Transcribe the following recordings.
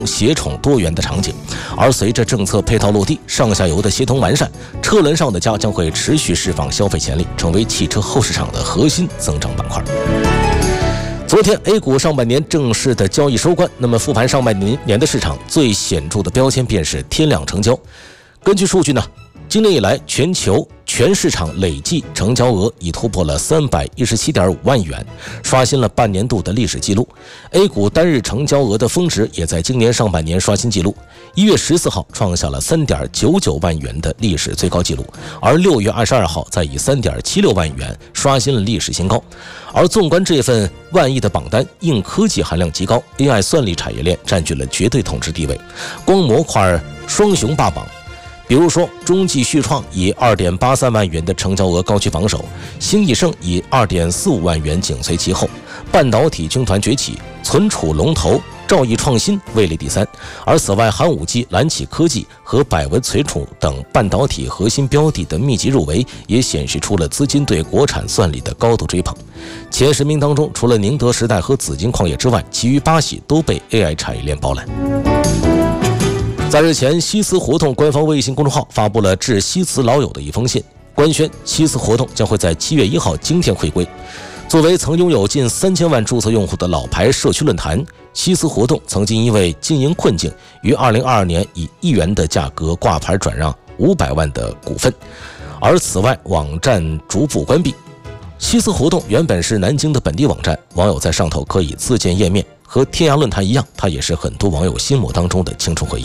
携宠多元的场景。而随着政策配套落地，上下游的协同完善，车轮上的家将会持续释放消费潜力，成为汽车后市场的核心增长板块。昨天 A 股上半年正式的交易收官，那么复盘上半年的市场，最显著的标签便是天量成交。根据数据呢，今年以来全市场累计成交额已突破了317.5万元，刷新了半年度的历史记录。A 股单日成交额的峰值也在今年上半年刷新记录，1月14号创下了3.99万元的历史最高纪录，而6月22号再以3.76万元刷新了历史新高。而纵观这份万亿的榜单，硬科技含量极高， AI 算力产业链占据了绝对统治地位，光模块双雄霸榜。比如说，中继旭创以2.83万元的成交额高居榜首，兴义盛以2.45万元紧随其后，半导体军团崛起，存储龙头兆易创新位列第3。而此外，寒武纪、蓝启科技和百文存储等半导体核心标的的密集入围，也显示出了资金对国产算力的高度追捧。前10名当中，除了宁德时代和紫金矿业之外，其余8系都被 AI 产业链包揽。在日前，西祠活动官方微信公众号发布了致西祠老友的一封信，官宣西祠活动将会在7月1号今天回归。作为曾拥有近3000万注册用户的老牌社区论坛，西祠活动曾经因为经营困境，于2022年以1元的价格挂牌转让500万的股份，而此外网站逐步关闭。西祠活动原本是南京的本地网站，网友在上头可以自建页面，和天涯论坛一样，它也是很多网友心目当中的青春回忆。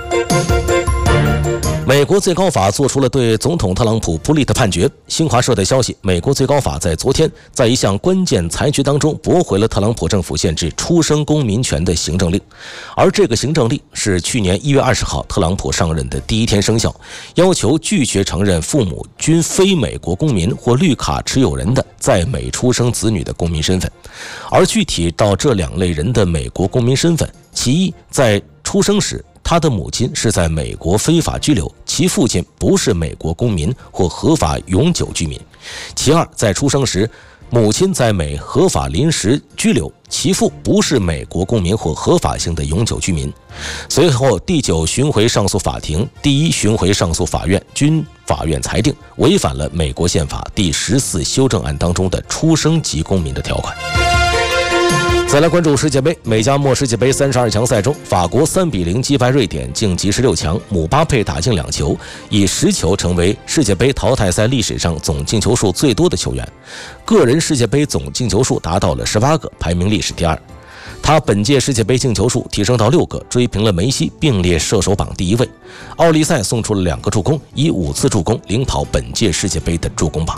美国最高法做出了对总统特朗普不利的判决。新华社的消息，美国最高法在昨天在一项关键裁决当中驳回了特朗普政府限制出生公民权的行政令，而这个行政令是去年1月20号特朗普上任的第一天生效，要求拒绝承认父母均非美国公民或绿卡持有人的在美出生子女的公民身份。而具体到这2类人的美国公民身份，其一，在出生时他的母亲是在美国非法居留，其父亲不是美国公民或合法永久居民；其二，在出生时母亲在美合法临时居留，其父不是美国公民或合法性的永久居民。随后第9巡回上诉法庭、第1巡回上诉法院均法院裁定违反了美国宪法第14修正案当中的出生即公民的条款。再来关注世界杯，美加墨世界杯32强赛中，法国3-0击败瑞典，晋级16强，姆巴佩打进2球，以10球成为世界杯淘汰赛历史上总进球数最多的球员，个人世界杯总进球数达到了18个，排名历史第2。他本届世界杯进球数提升到6个，追平了梅西，并列射手榜第1位。奥利塞送出了2个助攻，以5次助攻领跑本届世界杯的助攻榜。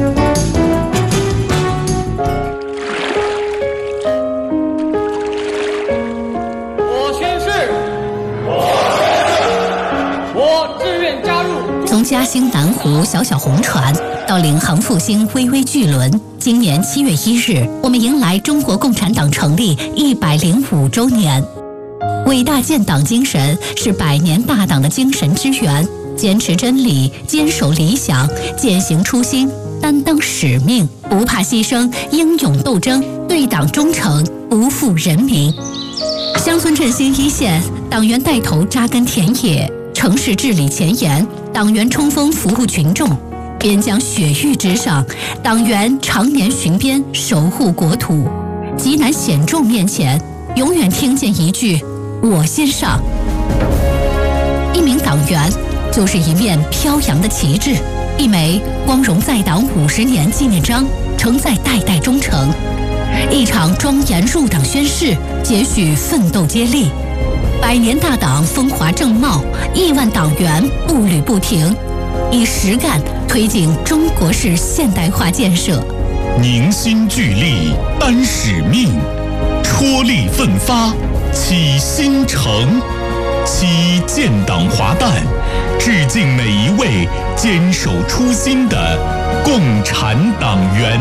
从嘉兴南湖小小红船到领航复兴微微巨轮，今年7月1日，我们迎来中国共产党成立105周年。伟大建党精神是100年大党的精神之源，坚持真理，坚守理想，践行初心，担当使命，不怕牺牲，英勇斗争，对党忠诚，不负人民。乡村振兴一线，党员带头扎根田野；城市治理前沿，党员冲锋服务群众；边疆雪域之上，党员常年巡边守护国土；极难险重面前，永远听见一句“我先上”。一名党员就是一面飘扬的旗帜，一枚光荣在党50年纪念章，承载代代忠诚；一场庄严入党宣誓，节许奋斗接力。100年大党风华正茂，亿万党员步履不停，以实干推进中国式现代化建设。 凝心聚力担使命，踔厉奋发起新程。期建党华诞，致敬每一位坚守初心的共产党员。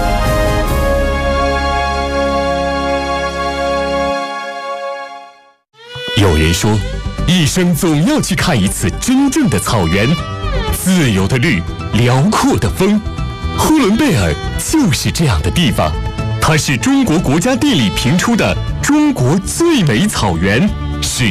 有人说，一生总要去看一次真正的草原，自由的绿，辽阔的风。呼伦贝尔就是这样的地方，它是中国国家地理评出的中国最美草原。